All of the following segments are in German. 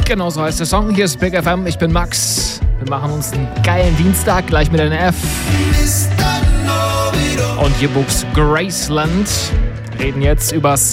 Genau so heißt der Song. Hier ist Big FM, ich bin Max. Wir machen uns einen geilen Dienstag, gleich mit NF. Und hier Books Graceland reden jetzt übers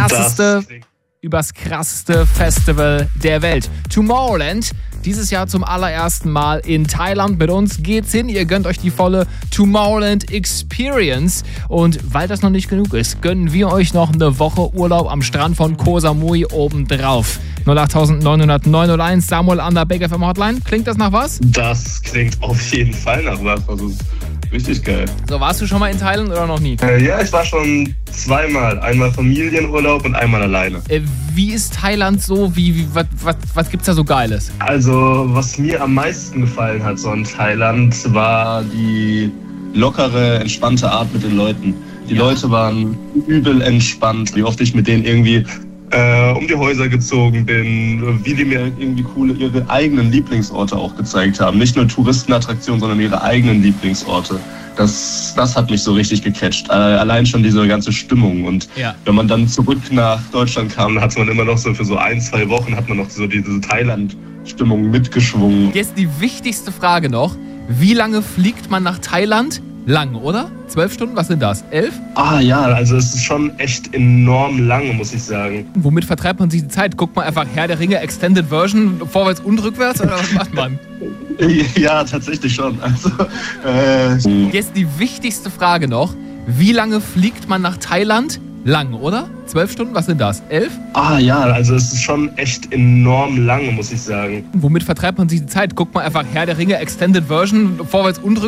krasseste Festival der Welt. Tomorrowland. Dieses Jahr zum allerersten Mal in Thailand. Mit uns geht's hin. Ihr gönnt euch die volle Tomorrowland Experience. Und weil das noch nicht genug ist, gönnen wir euch noch eine Woche Urlaub am Strand von Koh Samui obendrauf. 08900 Samuel an der Big FM Hotline. Klingt das nach was? Das klingt auf jeden Fall nach was. Also richtig geil. So, warst du schon mal in Thailand oder noch nie? Ja, ich war schon zweimal. Einmal Familienurlaub und einmal alleine. Wie ist Thailand so? Was gibt's da so Geiles? Also, was mir am meisten gefallen hat so in Thailand, war die lockere, entspannte Art mit den Leuten. Die Leute waren übel entspannt. Wie oft ich mit denen irgendwie um die Häuser gezogen bin, wie die mir irgendwie ihre eigenen Lieblingsorte auch gezeigt haben. Nicht nur Touristenattraktionen, sondern ihre eigenen Lieblingsorte. Das hat mich so richtig gecatcht. Allein schon diese ganze Stimmung. Und wenn man dann zurück nach Deutschland kam, hat man immer noch so für so 1-2 Wochen hat man noch so diese Thailand-Stimmung mitgeschwungen. Jetzt die wichtigste Frage noch. Wie lange fliegt man nach Thailand? Lang, oder? 12 Stunden? Was sind das? 11? Ja, also es ist schon echt enorm lang, muss ich sagen. Womit vertreibt man sich die Zeit? Guckt man einfach Herr der Ringe Extended Version vorwärts und rückwärts oder was macht man? Ja, tatsächlich schon. Also, Jetzt die wichtigste Frage noch. Wie lange fliegt man nach Thailand? Lang, oder? 12 Stunden? Was sind das? 11? Ja, also es ist schon echt enorm lang, muss ich sagen. Womit vertreibt man sich die Zeit? Guckt man einfach Herr der Ringe Extended Version vorwärts und rückwärts?